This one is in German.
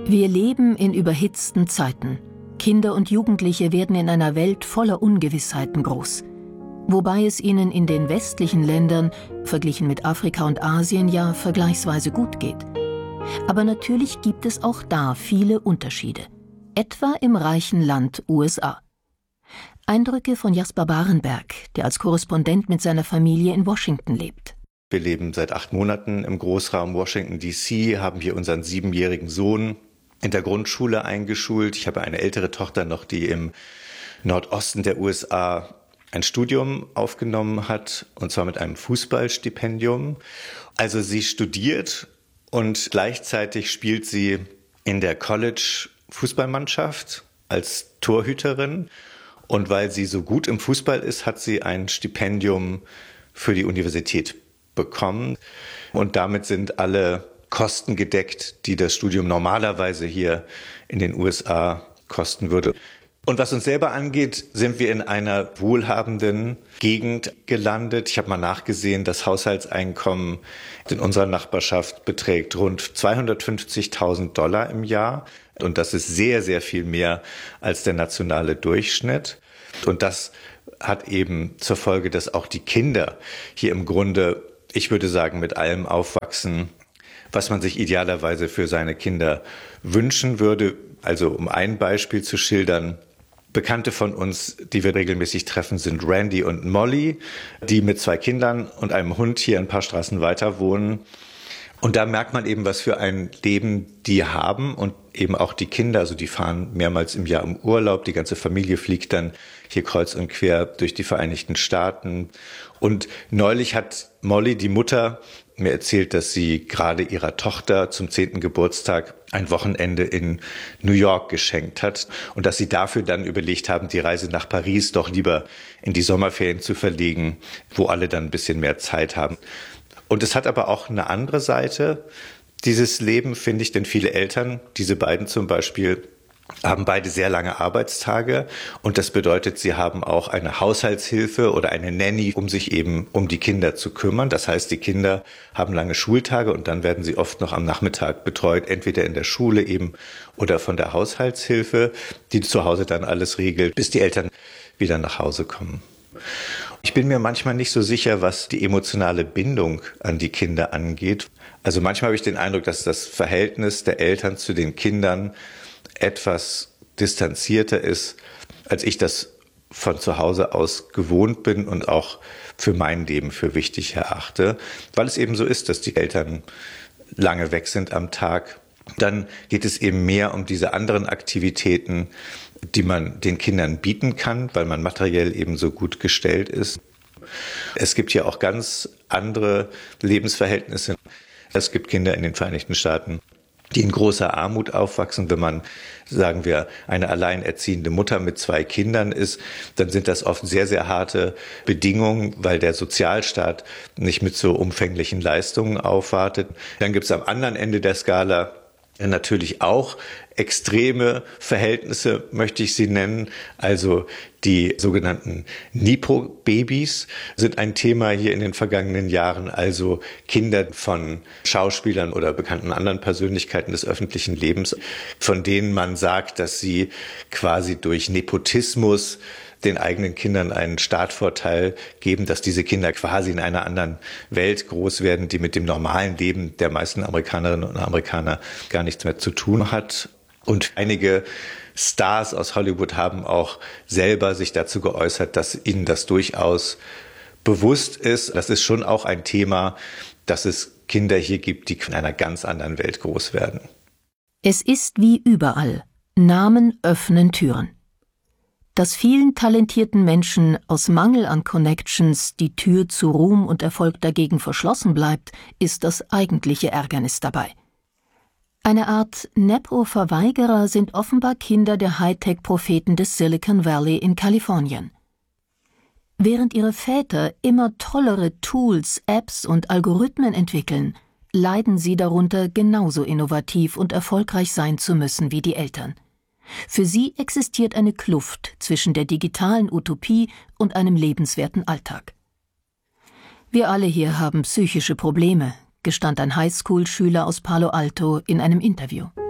Wir leben in überhitzten Zeiten. Kinder und Jugendliche werden in einer Welt voller Ungewissheiten groß. Wobei es ihnen in den westlichen Ländern, verglichen mit Afrika und Asien, ja vergleichsweise gut geht. Aber natürlich gibt es auch da viele Unterschiede. Etwa im reichen Land USA. Eindrücke von Jasper Barenberg, der als Korrespondent mit seiner Familie in Washington lebt. Wir leben seit 8 Monaten im Großraum Washington D.C., haben hier unseren 7-jährigen Sohn in der Grundschule eingeschult. Ich habe eine ältere Tochter noch, die im Nordosten der USA ein Studium aufgenommen hat, und zwar mit einem Fußballstipendium. Also sie studiert und gleichzeitig spielt sie in der College-Fußballmannschaft als Torhüterin. Und weil sie so gut im Fußball ist, hat sie ein Stipendium für die Universität bekommen. Und damit sind alle Kosten gedeckt, die das Studium normalerweise hier in den USA kosten würde. Und was uns selber angeht, sind wir in einer wohlhabenden Gegend gelandet. Ich habe mal nachgesehen, das Haushaltseinkommen in unserer Nachbarschaft beträgt rund $250.000 im Jahr. Und das ist sehr, sehr viel mehr als der nationale Durchschnitt. Und das hat eben zur Folge, dass auch die Kinder hier im Grunde, ich würde sagen, mit allem aufwachsen, was man sich idealerweise für seine Kinder wünschen würde. Also um ein Beispiel zu schildern: Bekannte von uns, die wir regelmäßig treffen, sind Randy und Molly, die mit 2 Kindern und einem Hund hier ein paar Straßen weiter wohnen. Und da merkt man eben, was für ein Leben die haben, und eben auch die Kinder. Also die fahren mehrmals im Jahr im Urlaub. Die ganze Familie fliegt dann hier kreuz und quer durch die Vereinigten Staaten. Und neulich hat Molly, die Mutter, mir erzählt, dass sie gerade ihrer Tochter zum 10. Geburtstag ein Wochenende in New York geschenkt hat und dass sie dafür dann überlegt haben, die Reise nach Paris doch lieber in die Sommerferien zu verlegen, wo alle dann ein bisschen mehr Zeit haben. Und es hat aber auch eine andere Seite, dieses Leben, finde ich, denn viele Eltern, diese beiden zum Beispiel, haben beide sehr lange Arbeitstage, und das bedeutet, sie haben auch eine Haushaltshilfe oder eine Nanny, um sich eben um die Kinder zu kümmern. Das heißt, die Kinder haben lange Schultage und dann werden sie oft noch am Nachmittag betreut, entweder in der Schule eben oder von der Haushaltshilfe, die zu Hause dann alles regelt, bis die Eltern wieder nach Hause kommen. Ich bin mir manchmal nicht so sicher, was die emotionale Bindung an die Kinder angeht. Also manchmal habe ich den Eindruck, dass das Verhältnis der Eltern zu den Kindern etwas distanzierter ist, als ich das von zu Hause aus gewohnt bin und auch für mein Leben für wichtig erachte, weil es eben so ist, dass die Eltern lange weg sind am Tag. Dann geht es eben mehr um diese anderen Aktivitäten, die man den Kindern bieten kann, weil man materiell eben so gut gestellt ist. Es gibt ja auch ganz andere Lebensverhältnisse. Es gibt Kinder in den Vereinigten Staaten, die in großer Armut aufwachsen. Wenn man, sagen wir, eine alleinerziehende Mutter mit 2 Kindern ist, dann sind das oft sehr, sehr harte Bedingungen, weil der Sozialstaat nicht mit so umfänglichen Leistungen aufwartet. Dann gibt es am anderen Ende der Skala natürlich auch extreme Verhältnisse, möchte ich sie nennen. Also die sogenannten Nipo-Babys sind ein Thema hier in den vergangenen Jahren. Also Kinder von Schauspielern oder bekannten anderen Persönlichkeiten des öffentlichen Lebens, von denen man sagt, dass sie quasi durch Nepotismus den eigenen Kindern einen Startvorteil geben, dass diese Kinder quasi in einer anderen Welt groß werden, die mit dem normalen Leben der meisten Amerikanerinnen und Amerikaner gar nichts mehr zu tun hat. Und einige Stars aus Hollywood haben auch selber sich dazu geäußert, dass ihnen das durchaus bewusst ist. Das ist schon auch ein Thema, dass es Kinder hier gibt, die in einer ganz anderen Welt groß werden. Es ist wie überall. Namen öffnen Türen. Dass vielen talentierten Menschen aus Mangel an Connections die Tür zu Ruhm und Erfolg dagegen verschlossen bleibt, ist das eigentliche Ärgernis dabei. Eine Art Nepo-Verweigerer sind offenbar Kinder der Hightech-Propheten des Silicon Valley in Kalifornien. Während ihre Väter immer tollere Tools, Apps und Algorithmen entwickeln, leiden sie darunter, genauso innovativ und erfolgreich sein zu müssen wie die Eltern. Für sie existiert eine Kluft zwischen der digitalen Utopie und einem lebenswerten Alltag. Wir alle hier haben psychische Probleme, gestand ein Highschool-Schüler aus Palo Alto in einem Interview.